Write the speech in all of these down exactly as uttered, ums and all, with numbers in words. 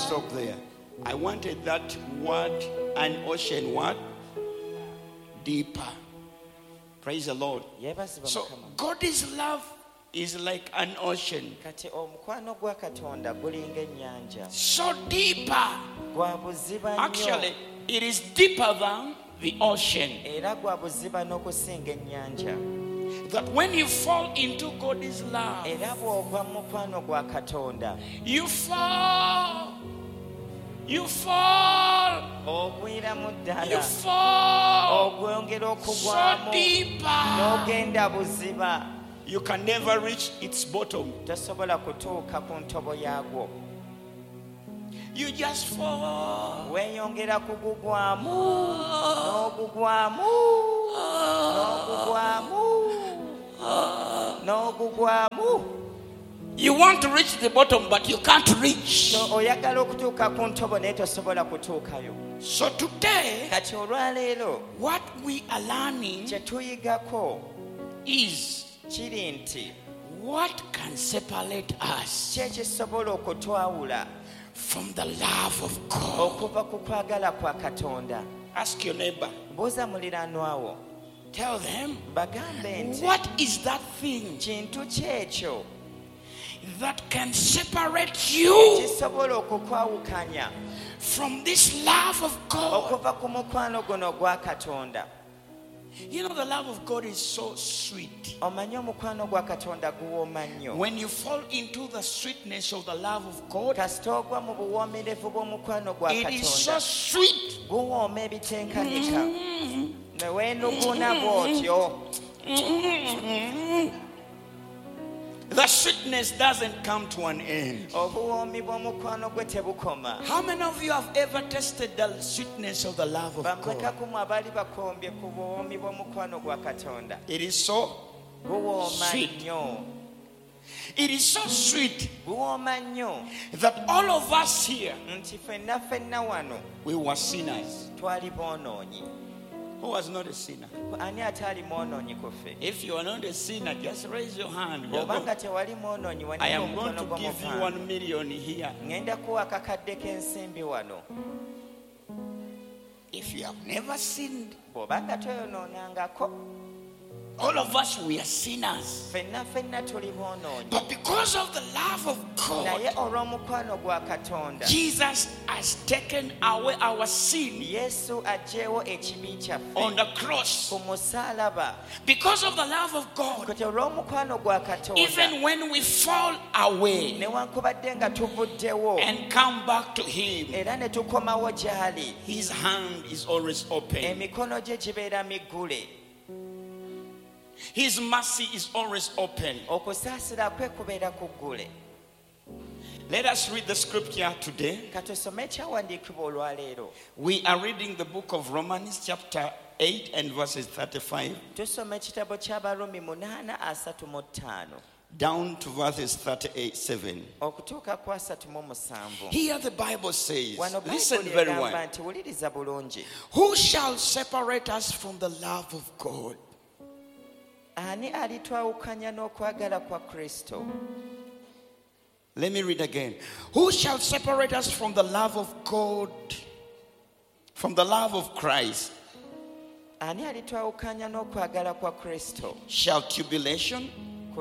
stop there. I wanted that word, an ocean word, deeper. Praise the Lord. So God's love is like an ocean. So deeper. Actually, it is deeper than the ocean. That when you fall into God's love, you fall. You fall. You fall. So deeper. You can never reach its bottom. You just fall. You want to reach the bottom, but you can't reach. So today, what we are learning is what can separate us from the love of God. Ask your neighbor. Tell them, what is that thing that can separate you from this love of God? You know, the love of God is so sweet. When you fall into the sweetness of the love of God, it is so sweet. Mm-hmm. The sweetness doesn't come to an end. How many of you have ever tasted the sweetness of the love of God? It is so sweet. It is so sweet that all of us here, we were sinners. Who was not a sinner? If you are not a sinner, just raise your hand. I am going to give you one million here. If you have never sinned, all of us, we are sinners. But because of the love of God, Jesus has taken away our sin on the cross. Because of the love of God, even when we fall away and come back to Him, His hand is always open. His mercy is always open. Let us read the scripture today. We are reading the book of Romans chapter eight and verses thirty-five down to verses thirty-eight, seven. Here the Bible says, listen very well, who shall separate us from the love of God? Let me read again. Who shall separate us from the love of God, from the love of Christ? Shall tribulation,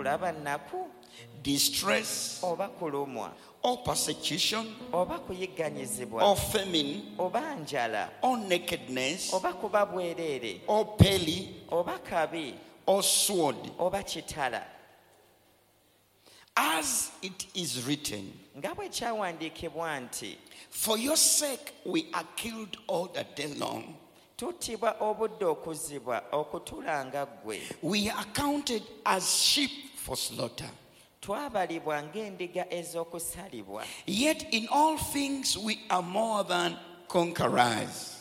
distress, or persecution, or famine, or nakedness, or peril, or sword? As it is written, for your sake we are killed all the day long. We are counted as sheep for slaughter. Yet in all things we are more than conquerors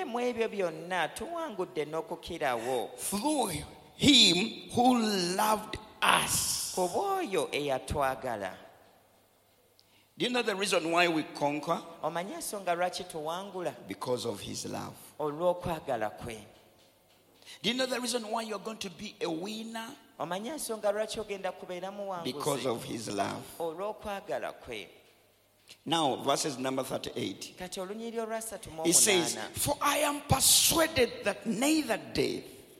through Him who loved us. Do you know the reason why we conquer? Because of His love. Do you know the reason why you're going to be a winner? Because of His love. Now, verses number thirty-eight. It says, for I am persuaded that neither death,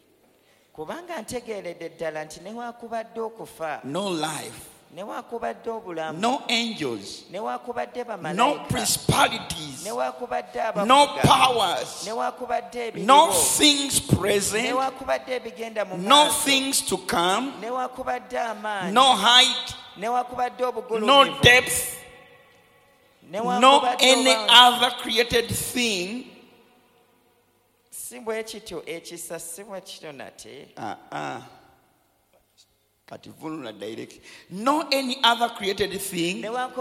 no life, no angels, no principalities, no powers, no things present, no things to come, no height, no depth, no any other created thing. Uh-uh. No any other created thing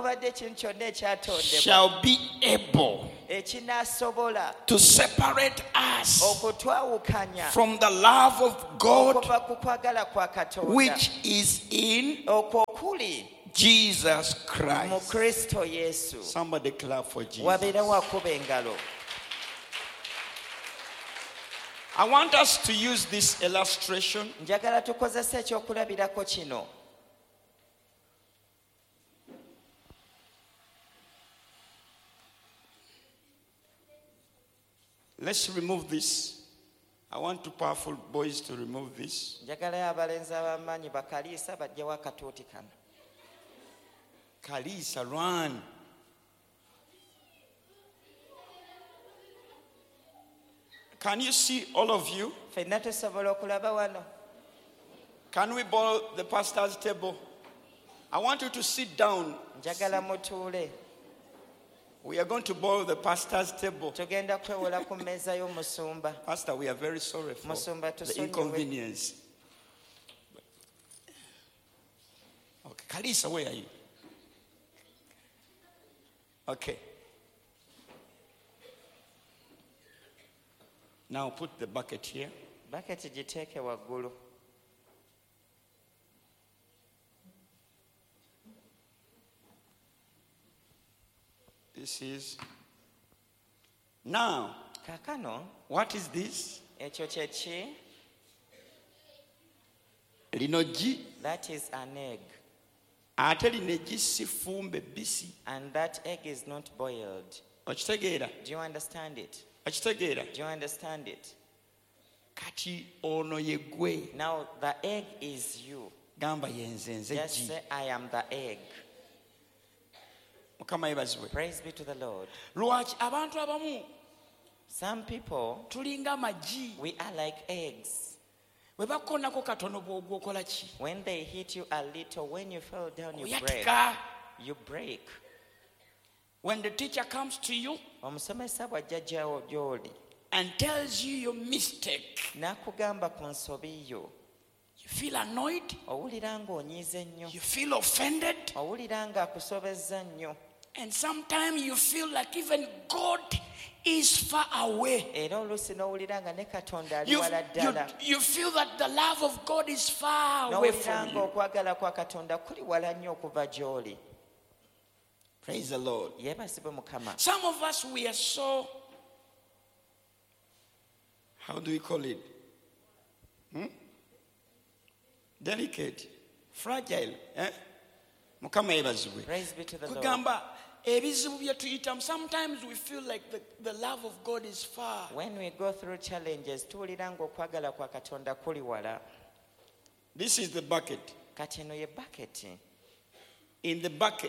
shall be able to separate us from the love of God which is in Jesus Christ. Somebody clap for Jesus. I want us to use this illustration. Let's remove this. I want two powerful boys to remove this. Kalisa, run. Can you see all of you? Can we borrow the pastor's table? I want you to sit down. We are going to borrow the pastor's table. Pastor, we are very sorry for the inconvenience. Okay, Kalisa, where are you? Okay. Now put the bucket here. Bucket jiteke waggulu. This is now. Kakano. What is this? Ekyo kyechi. Linoji. That is an egg. Ate lineji sifumbe bisi. And that egg is not boiled. Okitegeera? Do you understand it? Do you understand it? Now the egg is you. Just say, I am the egg. Praise be to the Lord. Some people, we are like eggs. When they hit you a little, when you fall down, you break. You break. When the teacher comes to you and tells you your mistake, you feel annoyed, you feel offended, and sometimes you feel like even God is far away. You, you, you feel that the love of God is far away from you. Praise the Lord. Some of us, we are so, how do we call it? Hmm? Delicate, fragile. Eh? Praise be to the Lord. Sometimes we feel like the, the love of God is far. When we go through challenges, this is the bucket. In the bucket,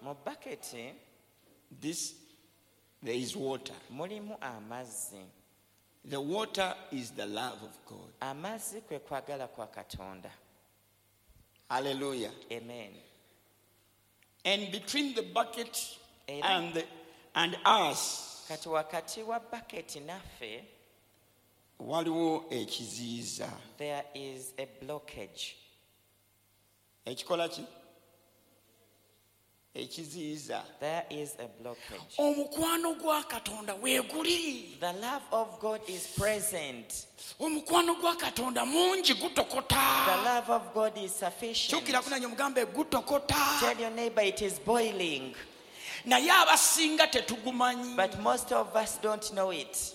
this, there is water. The water is the love of God. Hallelujah. Amen. And between the bucket and the, and us, there is a blockage. There is a blockage. The love of God is present. The love of God is sufficient. Tell your neighbor it is boiling. But most of us don't know it.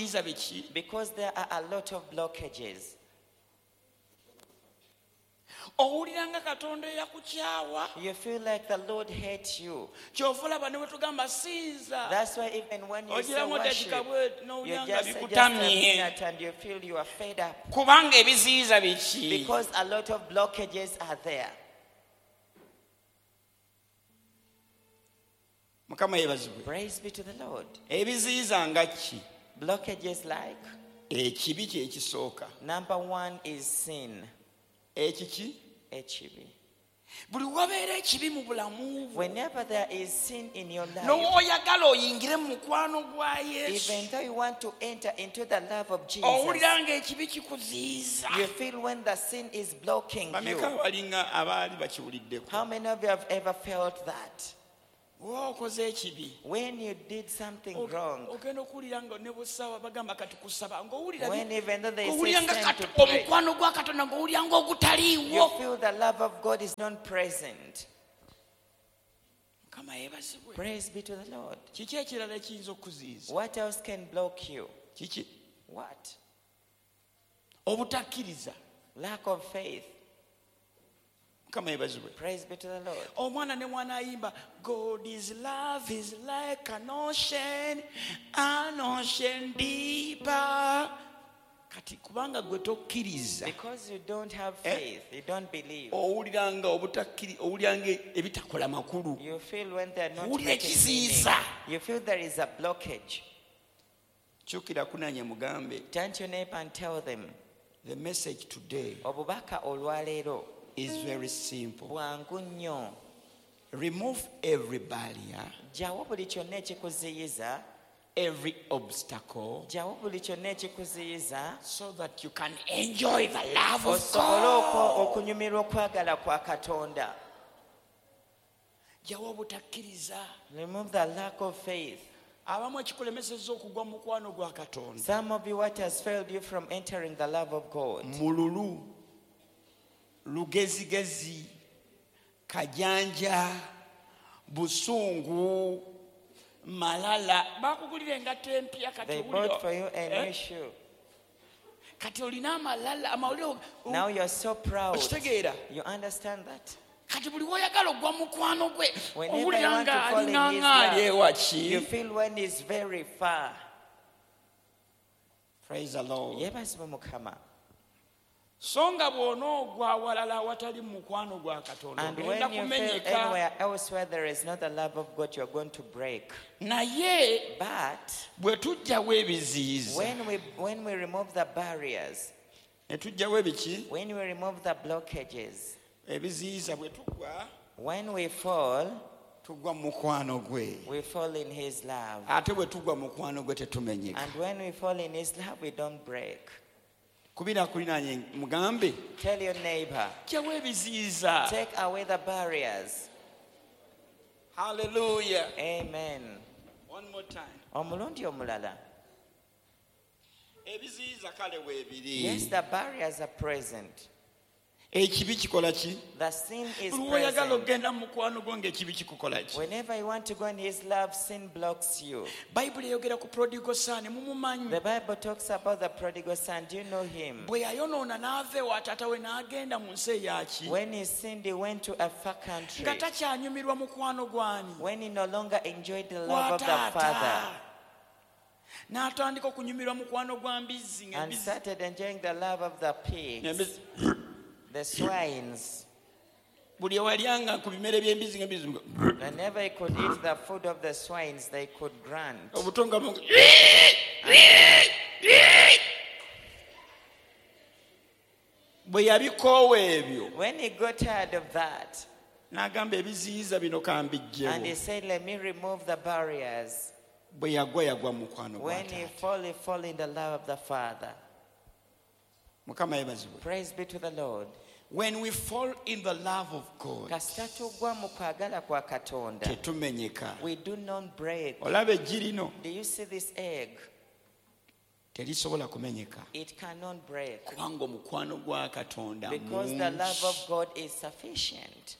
Because there are a lot of blockages. owuliranga katonda yakukyawa. You feel like the Lord hates you. Kyova olaba ne bwe tugamba sinza. That's why even when you say Ogiramu worship, oteekika bwe you n'owuliranga just say just a bikutamye. minute and you feel you are fed up. Kubanga ebiziyiza biki? Because a lot of blockages are there. Mukama yeebazibwe. Praise be to the Lord. Ebiziyiza nga ki? Blockages like, Ekibi kye kisooka. number one is sin. Ekiki? Echibi. Buli wabeera ekibi mu bulamu bwo. Whenever there is sin in your life, n'oyagala oyingire mu mukwano gwa Yesu. even though you want to enter into the love of Jesus, Owulira nga ekibi kikuziyiza. you feel when the sin is blocking Bameka you. balinga abaali bakiwuliddeko. How many of you have ever felt that? W'okoze ekibi. When you did something wrong, Ogenda okuwulira nga ne busaba bagamba kati kusaba ng'owulira when even though they say owulira nga stand to kati pray, omukwano gwa Katonda ng'owulira nga you ogutaliiwo. feel the love of God is not present. Mukama yeebazibwe. Praise be to the Lord. Kiki ekirala ekiyinza okuziyiza? What else can block you? Kiki? What? Obutakkiriza. Lack of faith. Mukama yeebazibwe. Praise be to the Lord. Omwana ne mwana ayimba, God is love is like an ocean, an ocean deeper. Kati kubanga gwe tokkiriza. Because you don't have faith, you don't believe. Owulira nga obutakkiri owulira nga ebitakola makulu. You feel when they're not Owulira making meaning. ekiziyiza. You feel there is a blockage. Kyukira kunanya mugambe. Turn to your neighbor and tell them, The message today obubaka olwaleero is very simple. bwangu nnyo. Remove every barrier, Gyawo buli kyonna ekikuziyiza, every obstacle, gyawo buli kyonna ekikuziyiza, so that you can enjoy the love of osobole okwo- God. okunyumirwa okwagala kwa Katonda. Gyawo obutakkiriza. Remove the lack of faith. Abamu ekikulemesezza okugwa mu mukwano gwa Katonda. Some of you, what has failed you from entering the love of God? Mululu, lugezigezi, kajanja, busungu, malala. Bakugulira engatto empya kati They owulira- bought for you a Eh? new shoe. Kati olina amalala amawulire. Now you're so proud. Okitegeera. You understand that? Kati buli woyagala ogwa mukwano gwe Whenever you owulira want to nga fall in alina his ngaali love, ewaki. you feel when he's very far. Praise the Lord. Yebazibwe Mukama. So nga bw'onoogwa awalala awatali mu mukwano gwa Katonda And ogenda when you feel kumenyeka. anywhere else where there is not the love of God, you're going to break. Naye But bwe tujjawo ebiziyiza when we when we remove the barriers, ne tujjawo ebiki when we remove the blockages, ebiziyiza bwe tugwa when we fall, tugwa mu mukwano gwe we fall in his love. ate bwe tugwa mu mukwano gwe tetumenyeka. And when we fall in his love, we don't break. Kubira kulinaanye mugambe Tell your neighbor, jjawo ebiziyiza. take away the barriers. Hallelujah. Amen. One more time. Omulundi omulala. Ebiziyiza kale weebiri. Yes, the barriers are present. Ekibi kikola ki? The sin is Buli woyagala present. okgenda mu mukwano gwo ng'ekibi kikukola ki? Whenever you want to go in his love, sin blocks you. Bayibuli eyogera ku prodigal son mumumanyi. The Bible talks about the prodigal son. Do you know him? Bwe yayonoona n'ava ewa taata we n'agenda mu nsi eyaki. When he sinned, he went to a far country. Nga takyanyumirwa mukwano gwani. When he no longer enjoyed the Gwa love of the taata. Father N'atandika okunyumirwa mukwano gwa mbizzi and ng'embizzi. started enjoying the love of the pigs, ng'embizzi- the swines. Buli ewalyanga ku bimere by'embizzi ng'embizzi nga- Whenever he could eat the food of the swines, they could grunt. obuto nga bu- bwe yabikoowa ebyo When he got tired of that, n'agamba ebiziyiza bino and he kambijjewo. said, let me remove the barriers. Bwe yagwa yagwa mu mukwano gwa When he taata. fall, he fall in the love of the Father. Mukama yebazibwe. Praise be to the Lord. When we fall in the love of God, Kasita tugwa mu kwagala kwa Katonda, tetumenyeka. we do not break. Olaba eggi lino Do you see this egg? terisobola kumenyeka It cannot break kubanga omukwano gwa Katonda because the love of God is sufficient.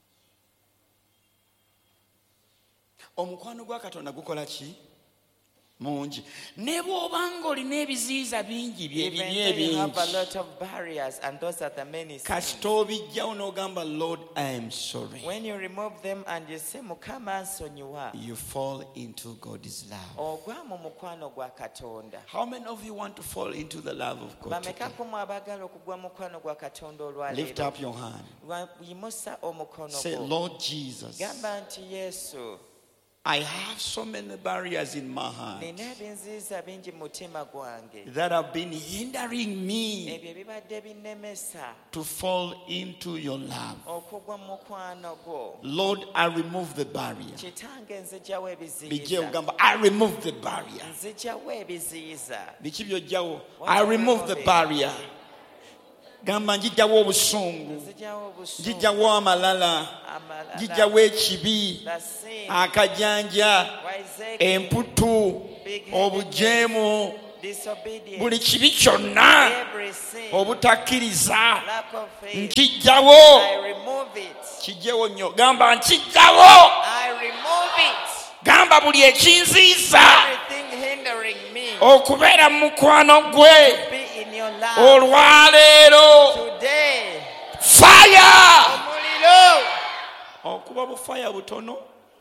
omukwano gwa Katonda gukola ki? mungi ne bw'obanga olina ebiziyiza bingi Even though you have a lot of barriers, and those are the many sins. kasita obijjawo n'ogamba Lord I am sorry, When you remove them and you say Mukama nsonyiwa, you fall into God's love. ogwa mu mukwano gwa Katonda. How many of you want to fall into the love of God today? Bameka ku mwabagala okugwa mu mukwano gwa Katonda Lift olwaleero. up your hand. Yimusa omukono Say, gwo. Lord Jesus, Gamba nti Yesu, I have so many barriers in my heart nina ebinziiza bingi mu mutima gwange. that have been hindering me Ebyo ebibadde binnemesa to fall into your love. okugwa mu mukwano gwo. Lord, I remove the barrier. Kitange nzigyawo Bijje ebiziyiza. ogamba, I remove the barrier. Nzigyawo ebiziyiza. Biki by'ojjawo? I remove the barrier. Gamba njijjawo obusungu, Nzigyawo obusungu, njijjawo amalala, amalala, njijjawo ekibi, the sin, akajanja, wiseacre, emputu, obujeemu, disobedience, buli kibi kyonna every sin, obutakkiriza lack of faith. nkijjawo. I remove it. Kijjewo nnyo. Gamba nkijjawo. I remove it. Gamba buli ekinziiza Everything hindering me okubeera mu mukwano gwe be in your love. olwaleero. Today, Fire! omuliro. Okuba bufaya butono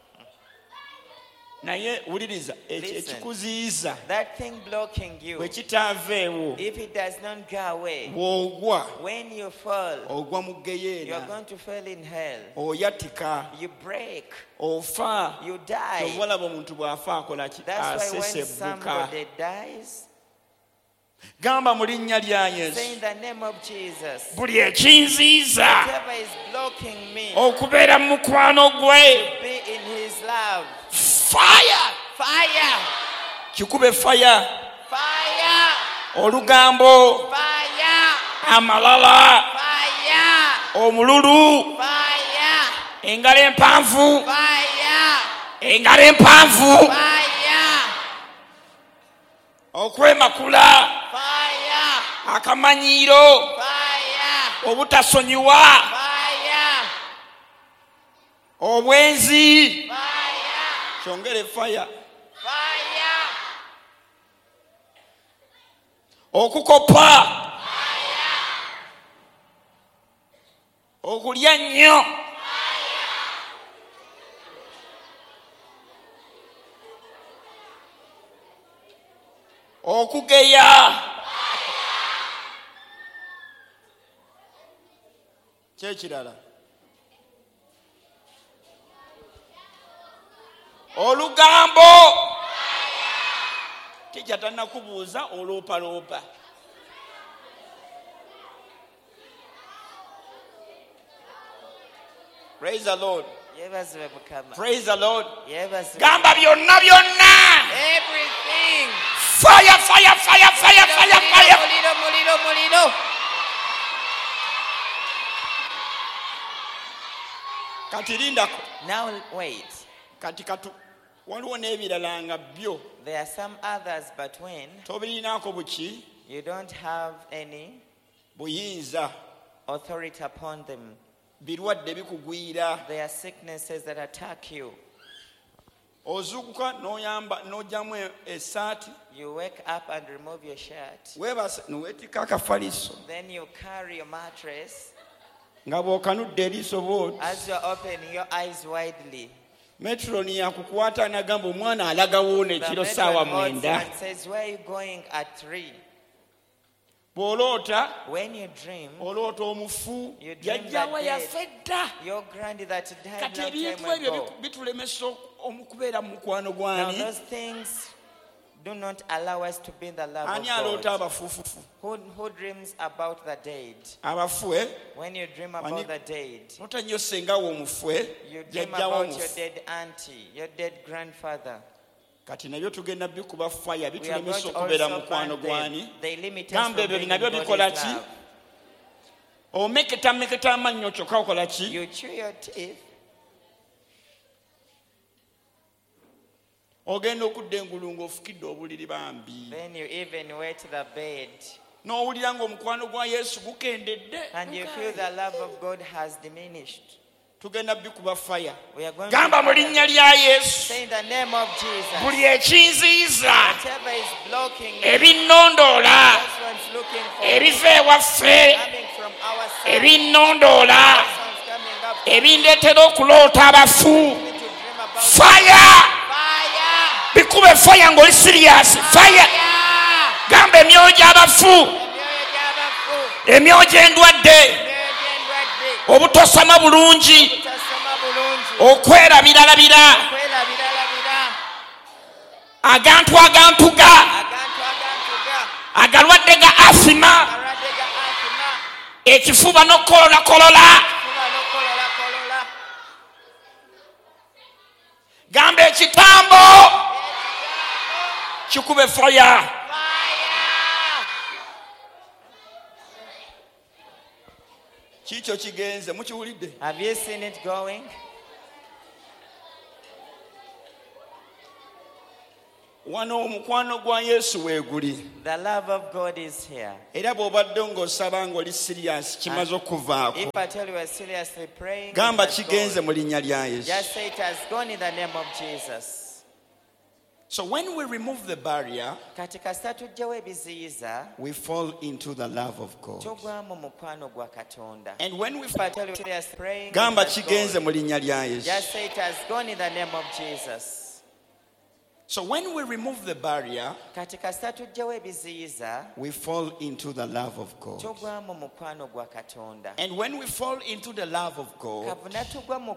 naye wuliriza ekyo Listen. ekikuziyiza That thing blocking you, bwe kitaaveewo if it does not go away, bw'ogwa when you fall, ogwa mu you are geyeena, going to fall in hell. oyatika, You break, ofa. you die. Obalaba omuntu bw'afa akola ki? That's why when Asesebbuka. somebody dies, Gamba mu linnya lya say Yesu in the name of Jesus, buli ekinziiza whatever is blocking me okubeera mu mukwano gwe. be in his love. Fire! Fire! Kikube fire. Fire! Olugambo, Fire! amalala, Fire! omululu, Fire! engalo empanvu, Fire! engalo empanvu, Fire! okwemakula, Fire! akamanyiiro, Fire! obutasonyiwa, Fire! obwenzi. Fire! Kyongere fire. Fire! Okukopa, okulya nnyo, okugeya, kyekirala, olugambo, tijja tannakubuuza oloopaloopa. Praise the Lord. Yebazibwe Mukama. Praise the Lord. Yebazibwe. Gamba byonna byonna. Everything. Fire, fire, fire, fire, fire, fire. Muliro, muliro, muliro. Kati lindako. Now wait. Kati katu waliwo n'ebirala nga byo There are some others, but when tobirinaako buki you don't have any buyinza, authority upon them, birwadde bikugwira, there are sicknesses that attack you. ozuukuka n'oyamba n'ojjamu essaati, You wake up and remove your shirt. weebase n'oweetika akafaliso Then you carry your mattress. nga bw'okanudde eriiso bw'oti. As you're opening your eyes widely, Metroni yakukwata n'agamba omwana alagawo the n'ekiro ssaawa matron holds you mwenda. and says, where are you going at three? Bw'oloota When you dream, oloota omufu You dream yajjawa that yafe dda. your granny that died Kati long ebintu time ebyo ago. biku- bitulemesa okubeera mu mukwano Now gwani. those things do not allow us to be in the love Ani of aloota God. abafuufufu? Who, who dreams about the dead? Abafu, eh? When you dream about Wani- the dead, Nota nnyo sengawo omufu, eh? you dream Jjajjawo about your omufu. dead auntie, your dead grandfather. Kati nabyo tugenda bikuba faya We are bitulemesa going to okubeera mu also mukwano burn gwani. them. They limit us Gamba from ebyo being nabyo in bikola God's ki? love. Omeketa meketa amannyo kyokka okola ki? You chew your teeth. Ogenda okudda engulu ng'ofukidde obuliri bambi. Then you even wet the bed. N'owulira ng'omukwano gwa Yesu gukendedde. And you feel the love of God has diminished. tugenda bikuba fire. We are going Gamba mu linnya lya Yesu. say in the name of Jesus. Buli ekinziiza Whatever is blocking me, ebinnondoola this one's looking for ebiva ewaffe coming from our side. ebinnondoola This one's coming up ebindeetera okuloota abafu. to dream about Fire! fire. Bikube fire ng'oli serious. Fire! Gamba emyoyo gy'abafu, emyoyo endwadde, obutosoma bulungi, okwerabiralabira, agantu agantuga, agalwadde ga asima, ekifuba n'okukololakolola. Gamba ekitambo kikube fire. Kikyo kigenze mukiwulidde? Have you seen it going? Wano omukwano gwa Yesu weeguli. The love of God is here. Era bw'obadde ng'osaba ng'oli serious kimaze okuvaako. If I tell you we're seriously praying, Gamba it has kigenze gone. mu linnya lya Yesu. Just say it has gone in the name of Jesus. So when we remove the barrier, Katika satujjawo ebiziyiza, we fall into the love of God. tugwa mu mukwano gwa Katonda. And when we If I tell you seriously praying, Gamba it has kigenze gone. mu linnya lya Yesu. Just say it has gone in the name of Jesus. So when we remove the barrier, Katika satujjawo ebiziyiza, we fall into the love of God. tugwa mu mukwano gwa Katonda. And when we fall into the love of God, Kavuna tugwa mu